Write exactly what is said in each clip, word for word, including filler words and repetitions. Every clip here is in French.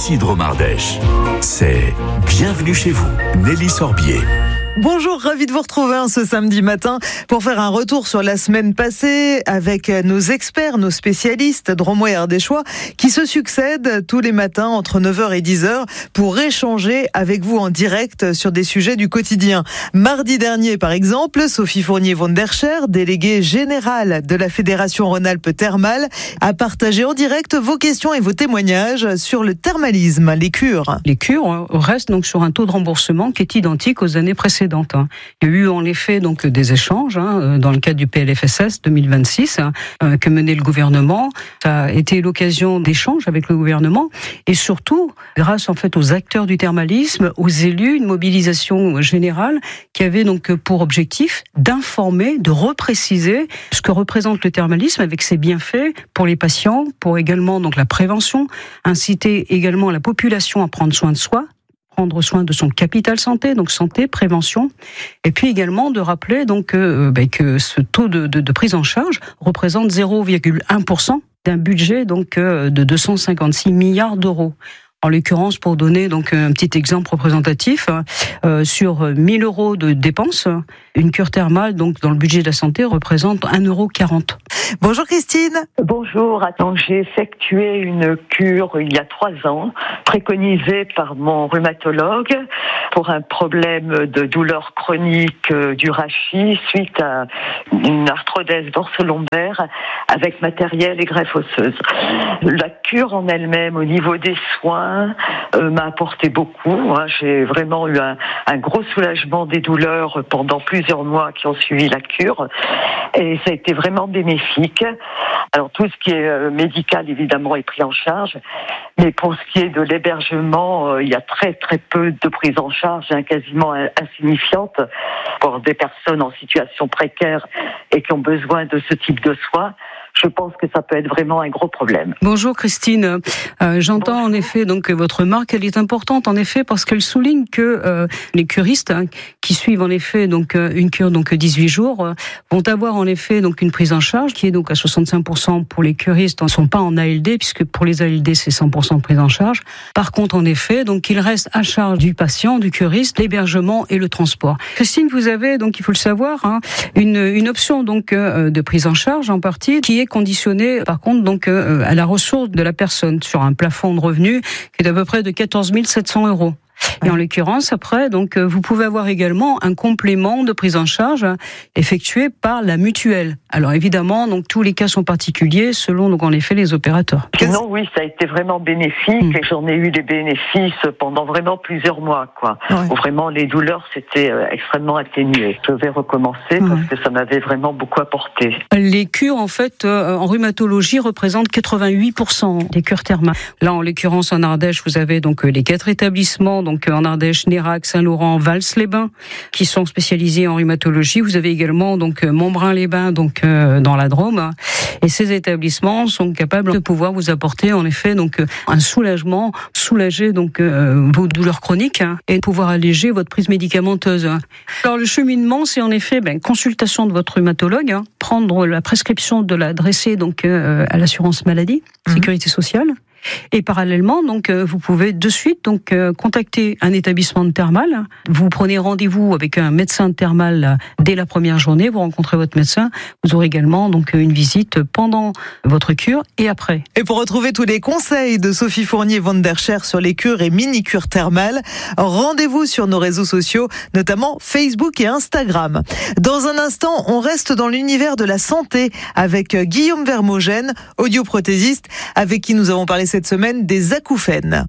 Ici Dromardèche. C'est Bienvenue chez vous, Nelly Sorbier. Bonjour, ravi de vous retrouver hein, ce samedi matin pour faire un retour sur la semaine passée avec nos experts, nos spécialistes dromois et ardéchois qui se succèdent tous les matins entre neuf heures et dix heures pour échanger avec vous en direct sur des sujets du quotidien. Mardi dernier, par exemple, Sophie Fournier-Von der Scher, déléguée générale de la Fédération Rhône-Alpes Thermale, a partagé en direct vos questions et vos témoignages sur le thermalisme, les cures. Les cures restent donc sur un taux de remboursement qui est identique aux années précédentes. Il y a eu en effet donc des échanges hein, dans le cadre du P L F S S deux mille vingt-six hein, que menait le gouvernement. Ça a été l'occasion d'échanges avec le gouvernement et surtout grâce en fait aux acteurs du thermalisme, aux élus, une mobilisation générale qui avait donc pour objectif d'informer, de repréciser ce que représente le thermalisme avec ses bienfaits pour les patients, pour également donc la prévention, inciter également la population à prendre soin de soi, prendre soin de son capital santé, donc santé, prévention, et puis également de rappeler donc euh, bah, que ce taux de, de, de prise en charge représente zéro virgule un pour cent d'un budget donc euh, de deux cent cinquante-six milliards d'euros. En l'occurrence, pour donner donc un petit exemple représentatif, euh, sur mille euros de dépenses, une cure thermale donc dans le budget de la santé représente un euro quarante. Bonjour Christine. Bonjour. Donc j'ai effectué une cure il y a trois ans, préconisée par mon rhumatologue pour un problème de douleur chronique du rachis suite à une arthrodèse dorso-lombaire avec matériel et greffe osseuse. La cure en elle-même, au niveau des soins, euh, m'a apporté beaucoup. Hein. J'ai vraiment eu un, un gros soulagement des douleurs pendant plusieurs mois qui ont suivi la cure. Et ça a été vraiment bénéfique. Alors tout ce qui est euh, médical, évidemment, est pris en charge. Mais pour ce qui est de l'hébergement, euh, il y a très très peu de prise en charge, hein, quasiment insignifiante pour des personnes en situation précaire et qui ont besoin de ce type de soins. Je pense que ça peut être vraiment un gros problème. Bonjour Christine, euh, j'entends Bonjour. En effet donc votre remarque, elle est importante en effet parce qu'elle souligne que euh, les curistes hein, qui suivent en effet donc euh, une cure donc dix-huit jours euh, vont avoir en effet donc une prise en charge qui est donc à soixante-cinq pour cent pour les curistes, ne sont pas en A L D puisque pour les A L D c'est cent pour cent de prise en charge. Par contre en effet donc il reste à charge du patient, du curiste, l'hébergement et le transport. Christine, vous avez donc il faut le savoir hein, une une option donc euh, de prise en charge en partie qui est conditionné par contre donc euh, à la ressource de la personne sur un plafond de revenus qui est d'à peu près de quatorze mille sept cents euros. Et en l'occurrence, après, donc, vous pouvez avoir également un complément de prise en charge effectué par la mutuelle. Alors évidemment, donc tous les cas sont particuliers selon donc en effet les opérateurs. Non, oui, ça a été vraiment bénéfique mmh. et j'en ai eu des bénéfices pendant vraiment plusieurs mois, quoi. Ouais. Où vraiment les douleurs s'étaient euh, extrêmement atténuées. Je vais recommencer ouais. parce que ça m'avait vraiment beaucoup apporté. Les cures, en fait, euh, en rhumatologie représentent quatre-vingt-huit pour cent des cures thermales. Là, en l'occurrence, en Ardèche, vous avez donc les quatre établissements. Donc en Ardèche, Nérac, Saint-Laurent, Vals-les-Bains, qui sont spécialisés en rhumatologie. Vous avez également donc Montbrun-les-Bains, donc euh, dans la Drôme. Et ces établissements sont capables de pouvoir vous apporter en effet donc un soulagement, soulager donc euh, vos douleurs chroniques hein, et pouvoir alléger votre prise médicamenteuse. Alors le cheminement, c'est en effet ben, consultation de votre rhumatologue, hein, prendre la prescription de la dresser donc euh, à l'assurance maladie, mmh. sécurité sociale. Et parallèlement, donc, vous pouvez de suite donc euh, contacter un établissement de thermal. Vous prenez rendez-vous avec un médecin de thermal dès la première journée. Vous rencontrez votre médecin. Vous aurez également donc une visite pendant votre cure et après. Et pour retrouver tous les conseils de Sophie Fournier-Von der Scher sur les cures et mini-cures thermales, rendez-vous sur nos réseaux sociaux, notamment Facebook et Instagram. Dans un instant, on reste dans l'univers de la santé avec Guillaume Vermogène, audioprothésiste, avec qui nous avons parlé cette semaine des acouphènes.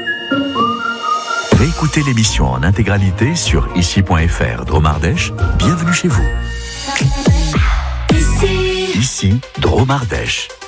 Réécoutez l'émission en intégralité sur ici point f r. Dromardèche, bienvenue chez vous. Ici, ici Dromardèche.